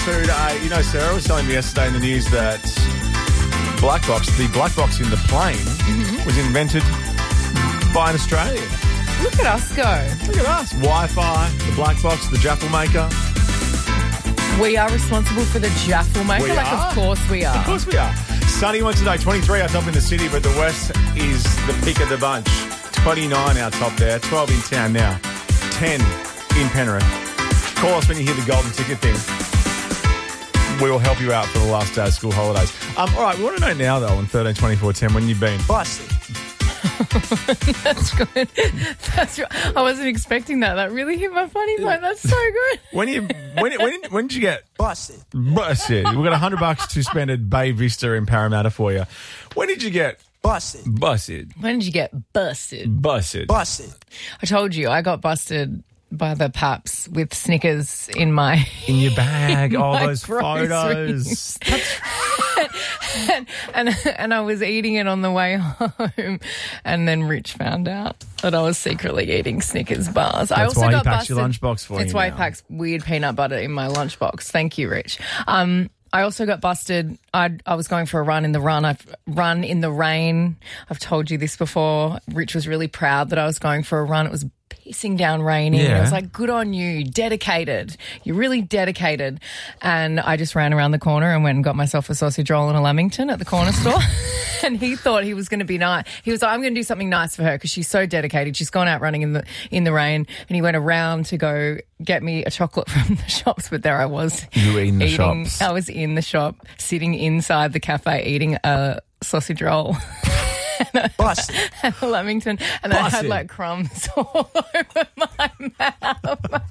food. Sarah was telling me yesterday in the news that the black box in the plane was invented by an Australian. Look at us go. Look at us. Wi-Fi, the black box, the Jaffle maker. We are responsible for the Jaffle maker. We are. Of course we are. Of course we are. Sunny one today, 23 out top in the city, but the west is the pick of the bunch. 29 out top there, 12 in town now, 10 in Penrith. Call us when you hear the golden ticket thing. We will help you out for the last day of school holidays. All right, we want to know now, though, on 13, 24, 10, when you've been busted. That's good. That's right. I wasn't expecting that. That really hit my funny bone. That's so good. When did you get busted? Busted. We've got $100 to spend at Bay Vista in Parramatta for you. When did you get busted? Busted. When did you get busted? Busted. Busted. I told you I got busted by the paps with Snickers in your bag. All those groceries. photos. and I was eating it on the way home, and then Rich found out that I was secretly eating Snickers bars. I also why got he packs busted. your lunchbox for you. That's why now. he packs weird peanut butter in my lunchbox. Thank you, Rich. I also got busted. I was going for a run in the run. I've run in the rain. I've told you this before. Rich was really proud that I was going for a run. It was pissing down raining. Yeah. I was like, good on you, dedicated. You're really dedicated. And I just ran around the corner and went and got myself a sausage roll and a Lamington at the corner store. And he thought he was going to be nice. He was like, I'm going to do something nice for her because she's so dedicated. She's gone out running in the rain. And he went around to go get me a chocolate from the shops. But there I was. You were in the shops. I was in the shop, sitting inside the cafe eating a sausage roll. Busted. And a Lamington, and I had like crumbs all over my mouth.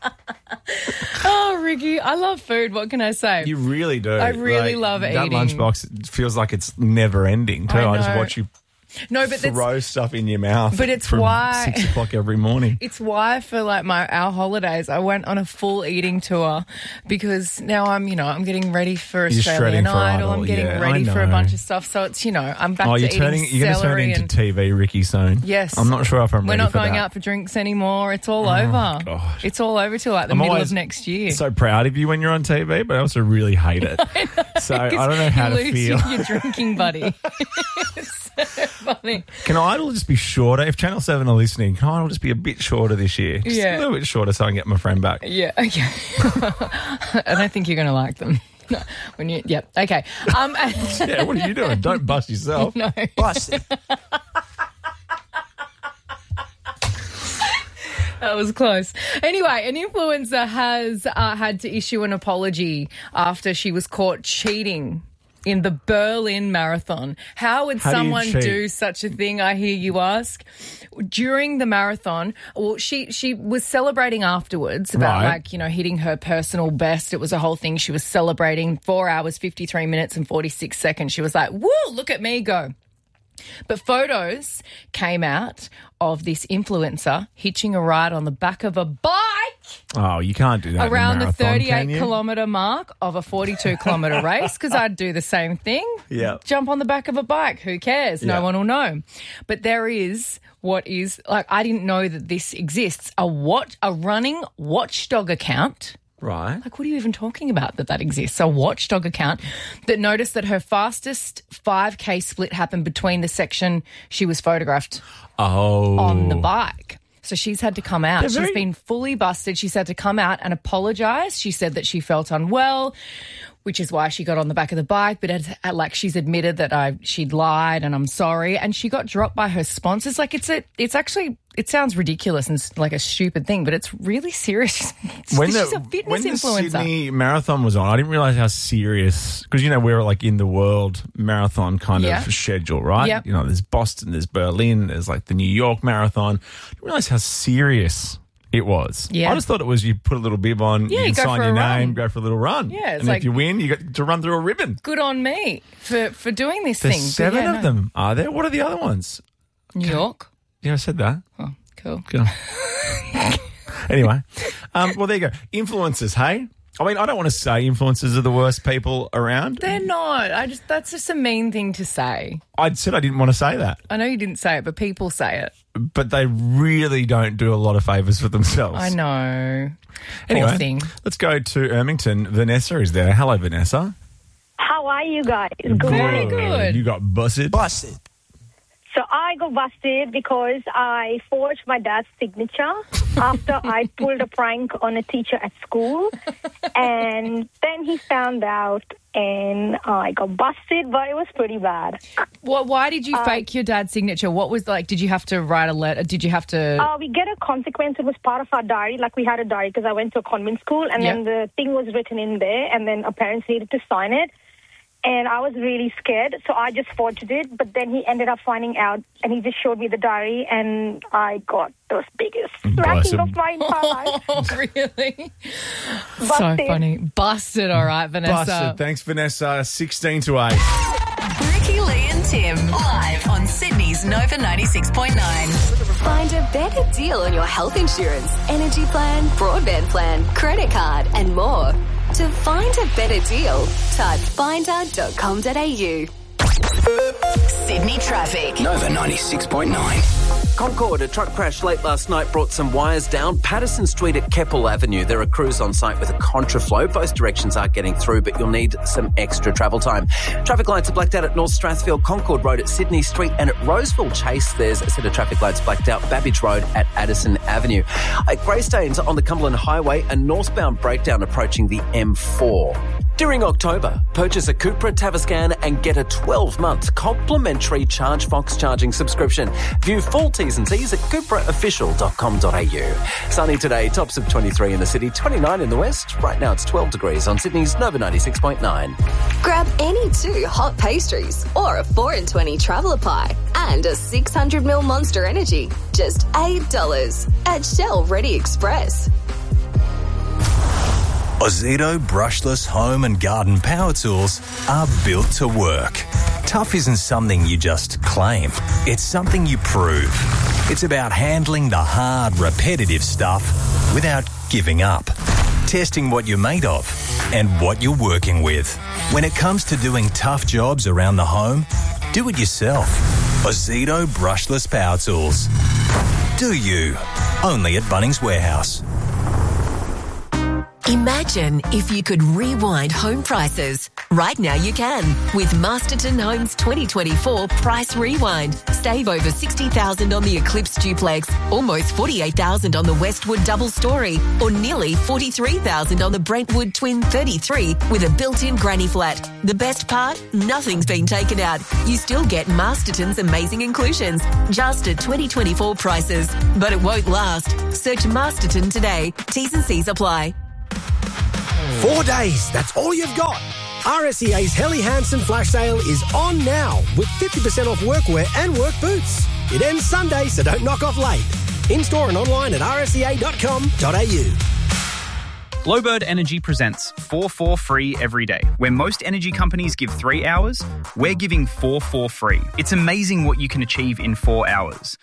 Oh, Ricky, I love food. What can I say? You really do. I really love that eating. That lunchbox feels like it's never ending too. I just know. watch you No, but throw stuff in your mouth. But it's from why 6 o'clock every morning. It's why for like our holidays I went on a full eating tour because now I'm getting ready for You're Australian shredding for Idol. I'm Idol, getting yeah, ready I for a know. bunch of stuff. So it's I'm back to You're eating going to turn celery into and TV, Ricky, soon. yes. I'm not sure if I'm We're ready not for going that. out for drinks anymore. It's all over. gosh. It's all over till like the I'm middle always of next year. So proud of you when you're on TV, but I also really hate it. So I don't know how you to lose feel. your drinking buddy. It's so funny. Can Idol just be shorter? If Channel 7 are listening, can Idol just be a bit shorter this year? Just a little bit shorter so I can get my friend back. Yeah, okay. I don't think you're going to like them. No, okay. Yeah, what are you doing? Don't bust yourself. No. Busted. That was close. Anyway, an influencer has had to issue an apology after she was caught cheating in the Berlin Marathon. How would How do you someone cheat? do such a thing, I hear you ask? During the marathon, well, she was celebrating afterwards about Right. hitting her personal best. It was a whole thing. She was celebrating 4 hours, 53 minutes and 46 seconds. She was like, woo, look at me go. But photos came out of this influencer hitching a ride on the back of a bike Oh, you can't do that around in a the marathon, can 38 you? kilometre mark of a 42-kilometre race because I'd do the same thing. Yeah. Jump on the back of a bike. Who cares? Yeah. No one will know. But there is what is, I didn't know that this exists, a running watchdog account. Right. Like, what are you even talking about that exists? A watchdog account that noticed that her fastest 5K split happened between the section she was photographed on the bike. So she's had to come out. They're She's very- been fully busted. She's had to come out and apologise. She said that she felt unwell, which is why she got on the back of the bike. But she's admitted that she'd lied and I'm sorry. And she got dropped by her sponsors. Like it sounds ridiculous and like a stupid thing, but it's really serious. She's a fitness when influencer. the Sydney Marathon was on, I didn't realise how serious, because, we're like in the world marathon kind Yeah. of schedule, right? Yep. There's Boston, there's Berlin, there's like the New York Marathon. I didn't realise how serious it was. Yeah. I just thought it was you put a little bib on, Yeah, you you go sign for your a run. name, go for a little run. Yeah, it's and like- if you win, you get to run through a ribbon. Good on me for doing this There's thing. But 7 yeah, of them, are there? What are the other ones? New York. Yeah, I said that. Oh, cool. Good. Anyway, well, there you go. Influencers, hey? I mean, I don't want to say influencers are the worst people around. They're not. That's just a mean thing to say. I said I didn't want to say that. I know you didn't say it, but people say it. but they really don't do a lot of favours for themselves. I know. Poor Anyway, thing. let's go to Ermington. Vanessa is there. Hello, Vanessa. How are you guys? Good Very morning. good. You got busted. Busted. So I got busted because I forged my dad's signature after I pulled a prank on a teacher at school. And then he found out and I got busted, but it was pretty bad. Why did you fake your dad's signature? What was like, did you have to write a letter? Did you have to... We get a consequence. It was part of our diary. Like we had a diary because I went to a convent school and then the thing was written in there and then our parents needed to sign it. And I was really scared, so I just forged it. But then he ended up finding out, and he just showed me the diary, and I got the biggest racking of my entire life. Oh, really? So Busted. funny. Busted, all right, Vanessa. Busted. Thanks, Vanessa. 16 to 8. Ricky, Lee and Tim live on Sydney's Nova 96.9. Find a better deal on your health insurance, energy plan, broadband plan, credit card, and more. To find a better deal, type finder.com.au. Sydney traffic. Nova 96.9. Concord, a truck crash late last night brought some wires down. Patterson Street at Keppel Avenue. There are crews on site with a contraflow. Both directions are getting through, but you'll need some extra travel time. Traffic lights are blacked out at North Strathfield, Concord Road at Sydney Street, and at Roseville Chase, there's a set of traffic lights blacked out. Babbage Road at Addison Avenue. At Greystanes on the Cumberland Highway, a northbound breakdown approaching the M4. During October, purchase a Cupra Tavascan and get a 12-month complimentary ChargeFox charging subscription. View full T's and C's at cupraofficial.com.au. Sunny today, tops of 23 in the city, 29 in the west. Right now it's 12 degrees on Sydney's Nova 96.9. Grab any 2 hot pastries or a 4 in 20 traveller pie and a 600ml Monster Energy. Just $8 at Shell Ready Express. Ozito brushless home and garden power tools are built to work. Tough isn't something you just claim. It's something you prove. It's about handling the hard, repetitive stuff without giving up. Testing what you're made of and what you're working with. When it comes to doing tough jobs around the home, do it yourself. Ozito brushless power tools. Do you? Only at Bunnings Warehouse. Imagine if you could rewind home prices. Right now you can with Masterton Homes 2024 Price Rewind. Save over $60,000 on the Eclipse Duplex, almost $48,000 on the Westwood Double Story, or nearly $43,000 on the Brentwood Twin 33 with a built-in granny flat. The best part? Nothing's been taken out. You still get Masterton's amazing inclusions, just at 2024 prices. But it won't last. Search Masterton today. T's and C's apply. 4 days, that's all you've got. RSEA's Helly Hansen flash sale is on now with 50% off workwear and work boots. It ends Sunday, so don't knock off late. In-store and online at rsea.com.au. Glowbird Energy presents 4 for free every day. Where most energy companies give 3 hours, we're giving 4 for free. It's amazing what you can achieve in 4 hours.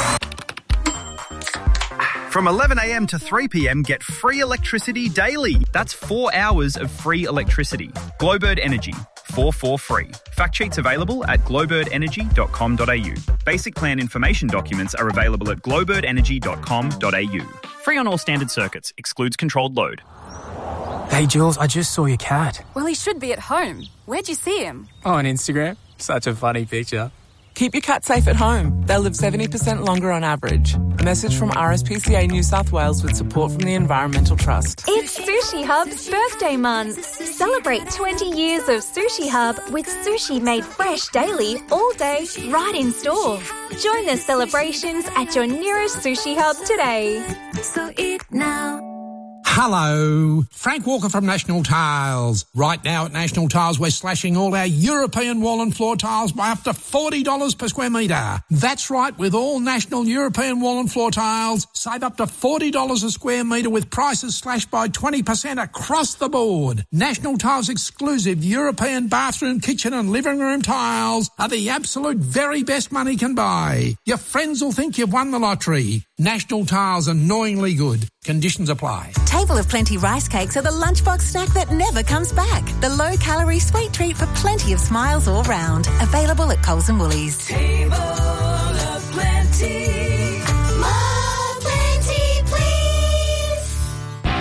From 11 a.m. to 3 p.m, get free electricity daily. That's 4 hours of free electricity. Glowbird Energy, 4 for free. Fact sheets available at glowbirdenergy.com.au. Basic plan information documents are available at glowbirdenergy.com.au. Free on all standard circuits. Excludes controlled load. Hey, Jules, I just saw your cat. Well, he should be at home. Where'd you see him? Oh, on Instagram. Such a funny picture. Keep your cat safe at home. They'll live 70% longer on average. A message from RSPCA New South Wales with support from the Environmental Trust. It's Sushi Hub's birthday month. Celebrate 20 years of Sushi Hub with sushi made fresh daily, all day, right in store. Join the celebrations at your nearest Sushi Hub today. So eat now. Hello, Frank Walker from National Tiles. Right now at National Tiles, we're slashing all our European wall and floor tiles by up to $40 per square metre. That's right, with all National European wall and floor tiles, save up to $40 a square metre with prices slashed by 20% across the board. National Tiles exclusive European bathroom, kitchen and living room tiles are the absolute very best money can buy. Your friends will think you've won the lottery. National Tiles, annoyingly good. Conditions apply. Table of Plenty rice cakes are the lunchbox snack that never comes back. The low-calorie sweet treat for plenty of smiles all round. Available at Coles and Woolies. Table of Plenty.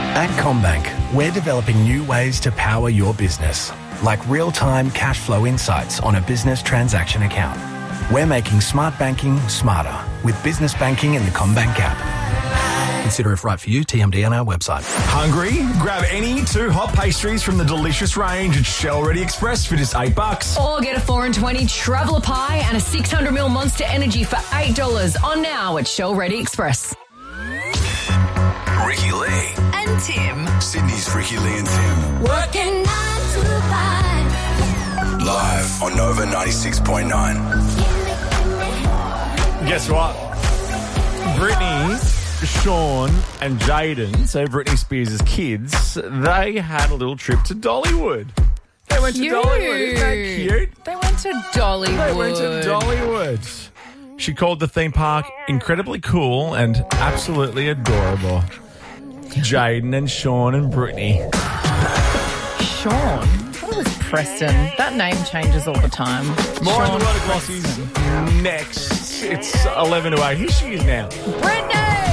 At CommBank, we're developing new ways to power your business, like real-time cash flow insights on a business transaction account. We're making smart banking smarter with business banking in the CommBank app. Consider if right for you. TMD on our website. Hungry? Grab any 2 hot pastries from the delicious range at Shell Ready Express for just $8. Or get a 4.20 traveller pie and a 600ml Monster Energy for $8 on now at Shell Ready Express. Ricky Lee And Tim. Sydney's Ricky Lee and Tim. Working 9 to 5. Live on Nova 96.9. Guess what? Brittany, Sean and Jaden, so Britney Spears' kids, they had a little trip to Dollywood. They went to Dollywood. Isn't that cute? They went to Dollywood. They went to Dollywood. She called the theme park incredibly cool and absolutely adorable. Jaden and Sean and Brittany. Sean? I thought it was Preston. That name changes all the time. More on Sean the World of Glossies next. It's 11 to 8. Here she is now. Brittany!